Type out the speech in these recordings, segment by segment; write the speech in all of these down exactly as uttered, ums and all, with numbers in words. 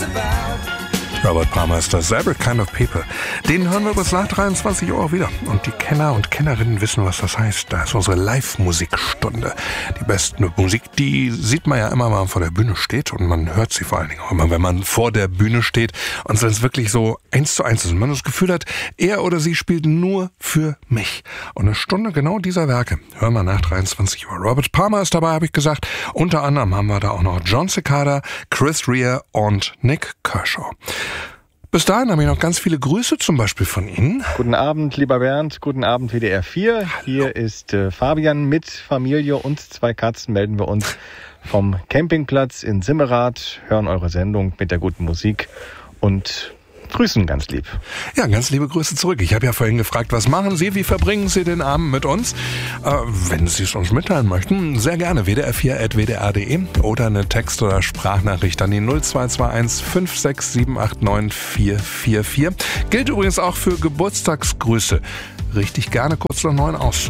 Robert Palmer ist das Every Kind of People. Den hören wir bis nach dreiundzwanzig Uhr auch wieder. Und die Kenner und Kennerinnen wissen, was das heißt. Da ist unsere Live-Musikstunde. Die beste Musik, die sieht man ja immer, wenn man vor der Bühne steht. Und man hört sie vor allen Dingen auch immer, wenn man vor der Bühne steht. Und wenn es wirklich so eins zu eins ist und man das Gefühl hat, er oder sie spielt nur für mich. Und eine Stunde genau dieser Werke hören wir nach dreiundzwanzig Uhr. Robert Palmer ist dabei, habe ich gesagt. Unter anderem haben wir da auch noch John Cicada, Chris Rea und Nik Kershaw. Bis dahin habe ich noch ganz viele Grüße, zum Beispiel von Ihnen. Guten Abend, lieber Bernd. Guten Abend, W D R vier. Hallo. Hier ist äh, Fabian mit Familie und zwei Katzen. Melden wir uns vom Campingplatz in Simmerath, hören eure Sendung mit der guten Musik und grüßen ganz lieb. Ja, ganz liebe Grüße zurück. Ich habe ja vorhin gefragt, was machen Sie, wie verbringen Sie den Abend mit uns? Äh, wenn Sie es uns mitteilen möchten, sehr gerne w d r vier at w d r punkt d e oder eine Text- oder Sprachnachricht an die null zwei zwei eins fünf sechs sieben acht neun vier vier vier. Gilt übrigens auch für Geburtstagsgrüße. Richtig gerne kurz nach neun aus.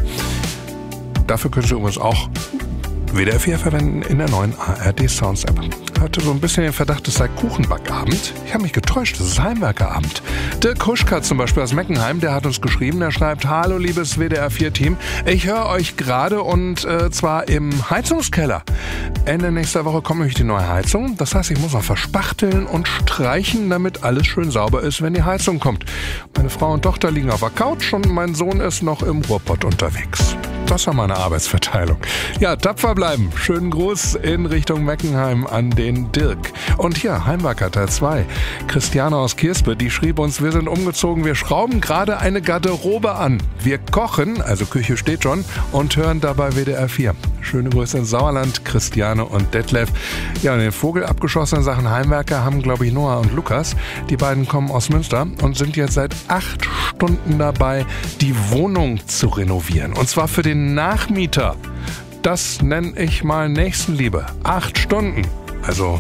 Dafür können Sie übrigens auch W D R vier verwenden in der neuen A R D Sounds App. Ich hatte so ein bisschen den Verdacht, es sei Kuchenbackabend. Ich habe mich getäuscht, es ist Heimwerkerabend. Dirk Huschka zum Beispiel aus Meckenheim, der hat uns geschrieben, der schreibt: Hallo liebes W D R vier Team, ich höre euch gerade und äh, zwar im Heizungskeller. Ende nächster Woche kommt nämlich die neue Heizung. Das heißt, ich muss noch verspachteln und streichen, damit alles schön sauber ist, wenn die Heizung kommt. Meine Frau und Tochter liegen auf der Couch und mein Sohn ist noch im Ruhrpott unterwegs. Das war meine Arbeitsverteilung. Ja, tapfer bleiben. Schönen Gruß in Richtung Meckenheim an den Dirk. Und hier, Heimwerker Teil zwei. Christiane aus Kirspe, die schrieb uns, wir sind umgezogen, wir schrauben gerade eine Garderobe an. Wir kochen, also Küche steht schon, und hören dabei W D R vier. Schöne Grüße ins Sauerland, Christiane und Detlef. Ja, und den Vogel abgeschossen in Sachen Heimwerker haben, glaube ich, Noah und Lukas. Die beiden kommen aus Münster und sind jetzt seit acht Stunden dabei, die Wohnung zu renovieren. Und zwar für den Nachmieter. Das nenne ich mal Nächstenliebe. Acht Stunden. Also,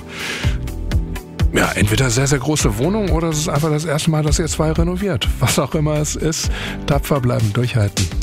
ja, entweder sehr, sehr große Wohnung oder es ist einfach das erste Mal, dass ihr zwei renoviert. Was auch immer es ist, tapfer bleiben, durchhalten.